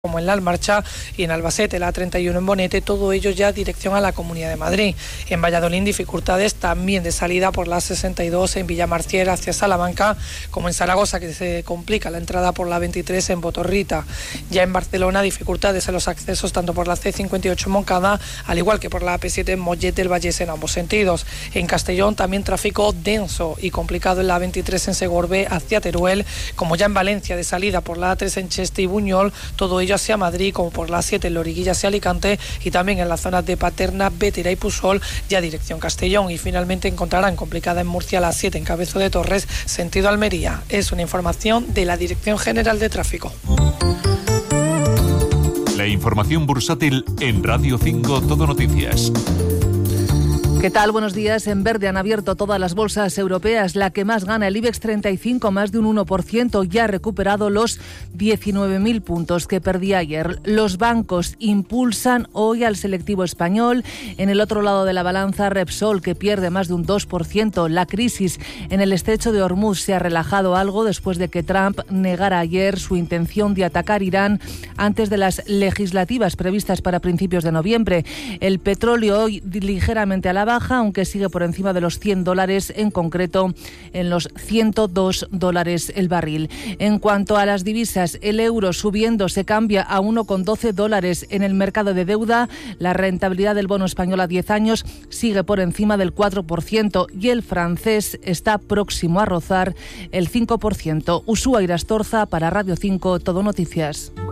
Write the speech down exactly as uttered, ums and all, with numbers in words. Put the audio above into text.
como en La Almarcha y en Albacete, la A treinta y uno en Bonete, todo ello ya dirección a la Comunidad de Madrid. En Valladolid, dificultades también de salida por la A sesenta y dos en Villamarcier hacia Salamanca, como en Zaragoza, que se complica la entrada por la veintitrés en Botorrita. Ya en Barcelona, dificultades en los accesos tanto por la C cincuenta y ocho en Moncada, al igual que por la A P siete en Mollet del Vallés en ambos sentidos. En Castellón también tráfico denso y complicado en la A veintitrés en Segorbe hacia Teruel, como ya en Valencia, de salida por la A tres en Cheste y Buñol, todo ello hacia Madrid, como por la A siete en Loriguilla hacia Alicante, y también en las zonas de Paterna, Bétera y Pusol, ya dirección Castellón. Y finalmente encontrarán complicada en Murcia la A siete en Cabezo de Torres, sentido Almería. Es una información de la Dirección General de Tráfico. La información bursátil en Radio cinco Todo Noticias. ¿Qué tal? Buenos días. En verde han abierto todas las bolsas europeas. La que más gana, el IBEX treinta y cinco, más de un uno por ciento, ya ha recuperado los diecinueve mil puntos que perdía ayer. Los bancos impulsan hoy al selectivo español. En el otro lado de la balanza, Repsol, que pierde más de un dos por ciento. La crisis en el estrecho de Hormuz se ha relajado algo después de que Trump negara ayer su intención de atacar Irán antes de las legislativas previstas para principios de noviembre. El petróleo hoy ligeramente a la baja, aunque sigue por encima de los cien dólares, en concreto en los ciento dos dólares el barril. En cuanto a las divisas, el euro subiendo se cambia a uno coma doce dólares en el mercado de deuda. La rentabilidad del bono español a diez años sigue por encima del cuatro por ciento y el francés está próximo a rozar el cinco por ciento. Ushua Irastorza para Radio cinco Todo Noticias.